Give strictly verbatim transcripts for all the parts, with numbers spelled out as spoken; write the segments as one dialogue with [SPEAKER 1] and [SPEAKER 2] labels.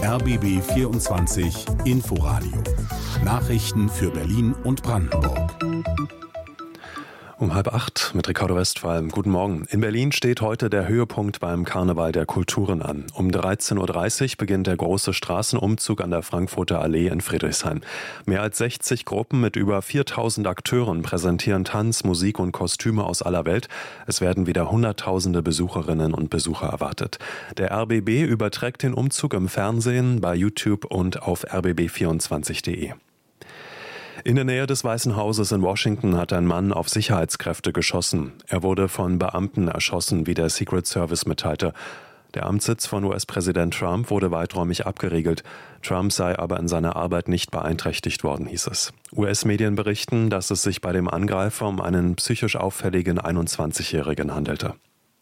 [SPEAKER 1] R B B vierundzwanzig Inforadio. Nachrichten für Berlin und Brandenburg.
[SPEAKER 2] Um halb acht mit Ricardo Westphal. Guten Morgen. In Berlin steht heute der Höhepunkt beim Karneval der Kulturen an. Um dreizehn Uhr dreißig beginnt der große Straßenumzug an der Frankfurter Allee in Friedrichshain. Mehr als sechzig Gruppen mit über viertausend Akteuren präsentieren Tanz, Musik und Kostüme aus aller Welt. Es werden wieder hunderttausende Besucherinnen und Besucher erwartet. Der R B B überträgt den Umzug im Fernsehen, bei YouTube und auf r b b vierundzwanzig punkt de. In der Nähe des Weißen Hauses in Washington hat ein Mann auf Sicherheitskräfte geschossen. Er wurde von Beamten erschossen, wie der Secret Service mitteilte. Der Amtssitz von U S-Präsident Trump wurde weiträumig abgeriegelt. Trump sei aber in seiner Arbeit nicht beeinträchtigt worden, hieß es. U S-Medien berichten, dass es sich bei dem Angreifer um einen psychisch auffälligen einundzwanzigjährigen handelte.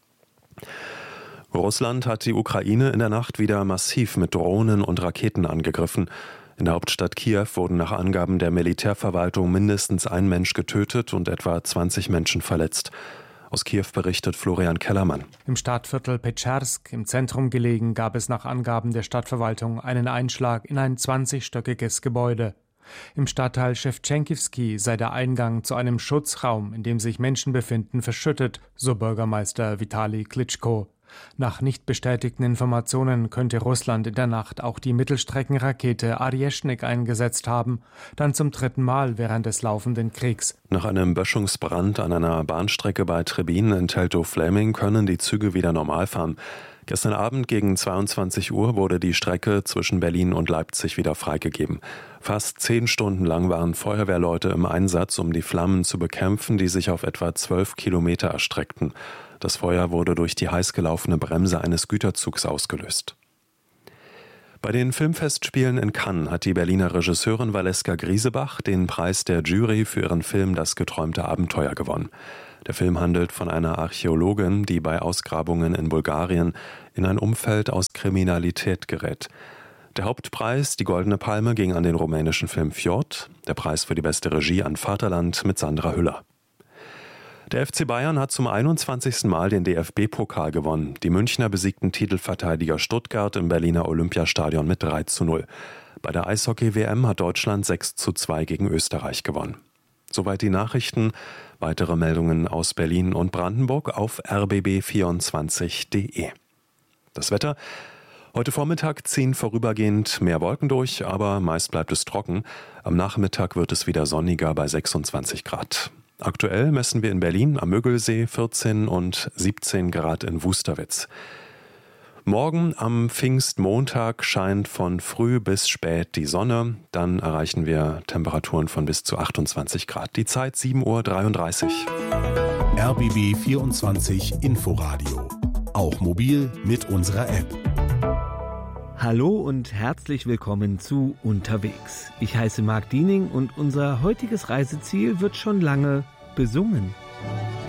[SPEAKER 2] Russland hat die Ukraine in der Nacht wieder massiv mit Drohnen und Raketen angegriffen. In der Hauptstadt Kiew wurden nach Angaben der Militärverwaltung mindestens ein Mensch getötet und etwa zwanzig Menschen verletzt. Aus Kiew berichtet Florian Kellermann.
[SPEAKER 3] Im Stadtviertel Petschersk, im Zentrum gelegen, gab es nach Angaben der Stadtverwaltung einen Einschlag in ein zwanzigstöckiges Gebäude. Im Stadtteil Schewtschenkowski sei der Eingang zu einem Schutzraum, in dem sich Menschen befinden, verschüttet, so Bürgermeister Vitali Klitschko. Nach nicht bestätigten Informationen könnte Russland in der Nacht auch die Mittelstreckenrakete Arjeschnik eingesetzt haben, dann zum dritten Mal während des laufenden Kriegs.
[SPEAKER 2] Nach einem Böschungsbrand an einer Bahnstrecke bei Trebin in Teltow-Fläming können die Züge wieder normal fahren. Gestern Abend gegen zweiundzwanzig Uhr wurde die Strecke zwischen Berlin und Leipzig wieder freigegeben. Fast zehn Stunden lang waren Feuerwehrleute im Einsatz, um die Flammen zu bekämpfen, die sich auf etwa zwölf Kilometer erstreckten. Das Feuer wurde durch die heiß gelaufene Bremse eines Güterzugs ausgelöst. Bei den Filmfestspielen in Cannes hat die Berliner Regisseurin Valeska Griesebach den Preis der Jury für ihren Film Das geträumte Abenteuer gewonnen. Der Film handelt von einer Archäologin, die bei Ausgrabungen in Bulgarien in ein Umfeld aus Kriminalität gerät. Der Hauptpreis, die Goldene Palme, ging an den rumänischen Film Fjord, der Preis für die beste Regie an Vaterland mit Sandra Hüller. Der F C Bayern hat zum einundzwanzigsten Mal den D F B-Pokal gewonnen. Die Münchner besiegten Titelverteidiger Stuttgart im Berliner Olympiastadion mit drei zu null. Bei der Eishockey-W M hat Deutschland sechs zu zwei gegen Österreich gewonnen. Soweit die Nachrichten. Weitere Meldungen aus Berlin und Brandenburg auf r b b vierundzwanzig punkt de. Das Wetter. Heute Vormittag ziehen vorübergehend mehr Wolken durch, aber meist bleibt es trocken. Am Nachmittag wird es wieder sonniger bei sechsundzwanzig Grad. Aktuell messen wir in Berlin am Müggelsee vierzehn und siebzehn Grad in Wusterwitz. Morgen am Pfingstmontag scheint von früh bis spät die Sonne. Dann erreichen wir Temperaturen von bis zu achtundzwanzig Grad. Die Zeit sieben Uhr dreiunddreißig.
[SPEAKER 1] R B B vierundzwanzig Inforadio. Auch mobil mit unserer App.
[SPEAKER 4] Hallo und herzlich willkommen zu Unterwegs. Ich heiße Marc Diening und unser heutiges Reiseziel wird schon lange besungen.